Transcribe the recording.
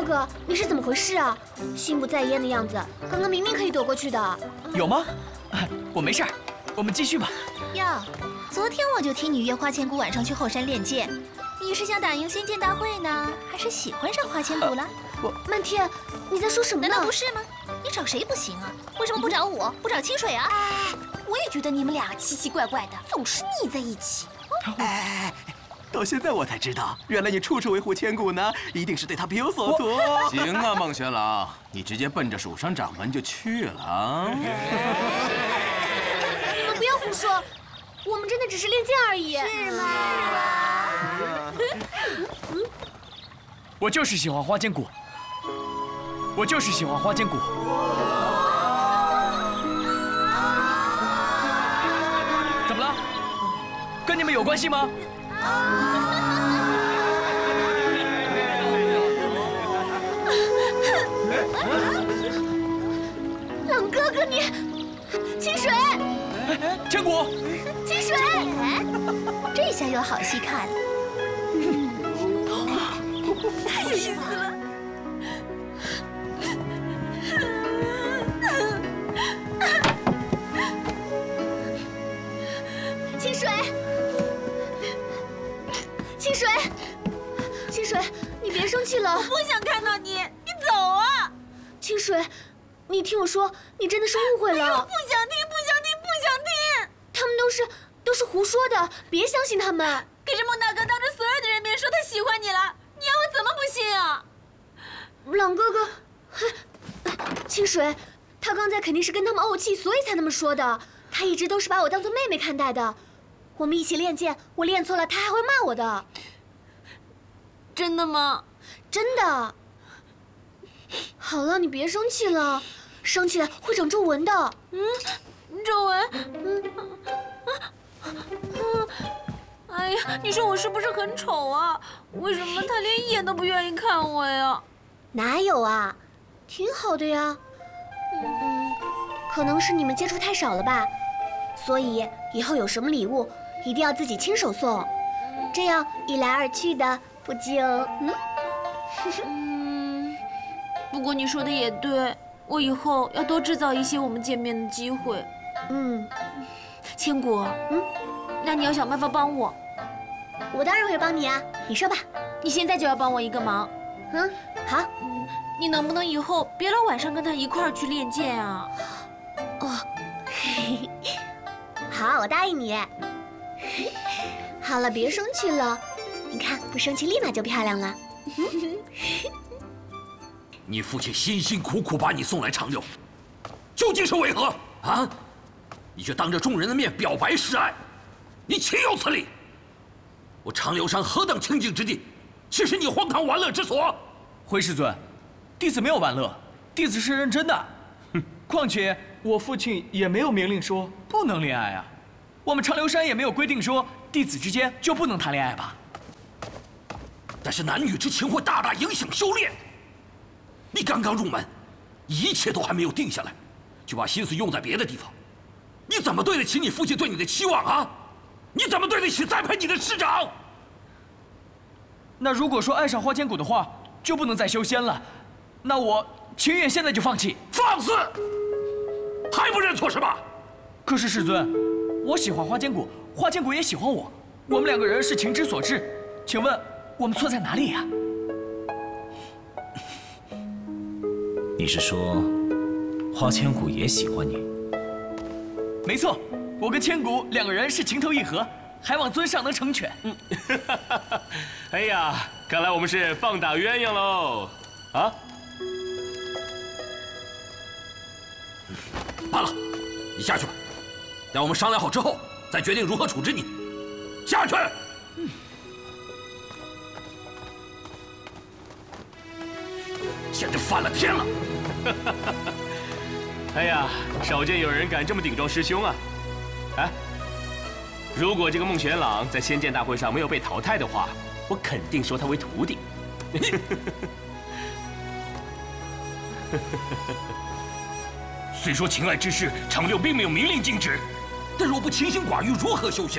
哥，你是怎么回事啊？心不在焉的样子，刚刚明明可以躲过去的。 有吗？我没事儿，我们继续吧。 哟，昨天我就听你约花千骨晚上去后山练剑，你是想打赢仙剑大会呢，还是喜欢上花千骨了？ 漫天，你在说什么呢？ 难道不是吗？你找谁不行啊？为什么不找我，不找清水啊？哎，我也觉得你们俩奇奇怪怪的，总是腻在一起。 哎，到现在我才知道，原来你处处维护千骨呢，一定是对他别有所图。 行啊，孟玄郎，你直接奔着蜀山掌门就去了啊！ 你们不要胡说，我们真的只是练剑而已。 是吗？ 我就是喜欢花千骨，我就是喜欢花千骨。怎么了？跟你们有关系吗？ 冷哥哥你，清水， 千骨， 清水， 这下有好戏看了。 太有意思了。清水，清水，清水，你别生气了。 我不想看到你，你走啊！ 清水，你听我说，你真的是误会了。 不想听，不想听，不想听！ 他们都是胡说的，别相信他们。 可是孟大哥当着所有的人面说他喜欢你了，你让我怎么不信啊？ 朗哥哥，清水，他刚才肯定是跟他们怄气，所以才那么说的。他一直都是把我当做妹妹看待的。我们一起练剑，我练错了，他还会骂我的。 真的吗？ 真的。好了，你别生气了，生气了会长皱纹的。 皱纹？哎呀，你说我是不是很丑啊？为什么他连一眼都不愿意看我呀？ 哪有啊，挺好的呀。可能是你们接触太少了吧，所以以后有什么礼物一定要自己亲手送，这样一来二去的，不就不过你说的也对，我以后要多制造一些我们见面的机会。千骨，那你要想办法帮我。 我当然会帮你啊，你说吧。 你现在就要帮我一个忙。 好。 你能不能以后别老晚上跟他一块儿去练剑啊？ 好，我答应你。好了，别生气了。你看，不生气立马就漂亮了。 你父亲辛辛苦苦把你送来长留，究竟是为何啊？你却当着众人的面表白示爱，你岂有此理！我长留山何等清净之地，岂是你荒唐玩乐之所？ 回师尊，弟子没有玩乐，弟子是认真的。况且我父亲也没有明令说不能恋爱啊，我们长留山也没有规定说弟子之间就不能谈恋爱吧。 但是男女之情会大大影响修炼。你刚刚入门，一切都还没有定下来，就把心思用在别的地方，你怎么对得起你父亲对你的期望啊？你怎么对得起栽培你的师长？ 那如果说爱上花千骨的话，就不能再修仙了，那我情愿现在就放弃。 放肆！还不认错是吧？ 可是师尊，我喜欢花千骨，花千骨也喜欢我，我们两个人是情之所至，请问我们错在哪里呀？ 你是说，花千骨也喜欢你？ 没错，我跟千骨两个人是情投意合，还望尊上能成全。 哎呀，看来我们是棒打鸳鸯喽！啊， 罢了，你下去吧，待我们商量好之后再决定如何处置你。下去。简直翻了天了！ 哎呀，少见有人敢这么顶撞师兄啊！哎，如果这个孟玄朗在仙剑大会上没有被淘汰的话，我肯定收他为徒弟。 虽说情爱之事，长六并没有明令禁止，但若不清心寡欲，如何修仙？